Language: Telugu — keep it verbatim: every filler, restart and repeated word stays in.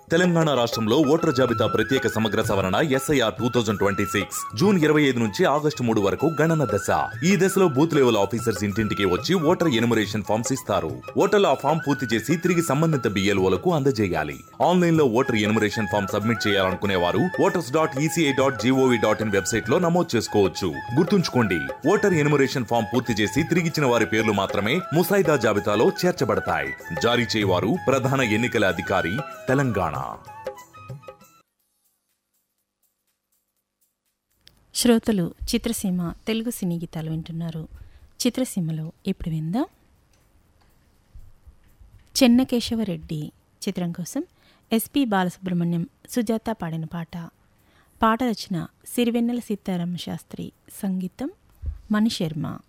తెలంగాణ రాష్ట్రంలో ఓటర్ జాబితా ప్రత్యేక సమగ్ర సవరణ SIR two thousand twenty six June ఇరవై ఐదు నుంచి ఆగస్టు మూడు వరకు గణన దశ. ఈ దశలో బూత్ లెవెల్ ఆఫీసర్స్ ఇంటింటికి వచ్చి ఓటర్ ఎనుమరేషన్ ఫామ్స్ ఇస్తారు. ఓటర్లు ఆ ఫామ్ పూర్తి చేసి తిరిగి సంబంధిత బిఎల్ఓలకు అందజేయాలి. ఆన్లైన్ లో ఓటర్ ఎనుమరేషన్ ఫామ్ సబ్మిట్ చేయాలనుకునే వారు voters dot ECI dot GOV dot in website లో నమోదు చేసుకోవచ్చు. గుర్తుంచుకోండి, ఓటర్ ఎనుమరేషన్ ఫామ్ పూర్తి చేసి తిరిగిచ్చిన వారి పేర్లు మాత్రమే ముసాయిదా జాబితాలో చేర్చబడతాయి. జారీ చేయవారు ప్రధాన ఎన్నికల అధికారి, తెలంగాణ. శ్రోతలు చిత్రసీమ తెలుగు సినీ గీతాలు వింటున్నారు. చిత్రసీమలో ఇప్పుడు విందాం చెన్నకేశవరెడ్డి చిత్రం కోసం ఎస్పి బాలసుబ్రహ్మణ్యం, సుజాత పాడిన పాట. పాట రచన సిరివెన్నెల సీతారామ శాస్త్రి, సంగీతం మణిశర్మ.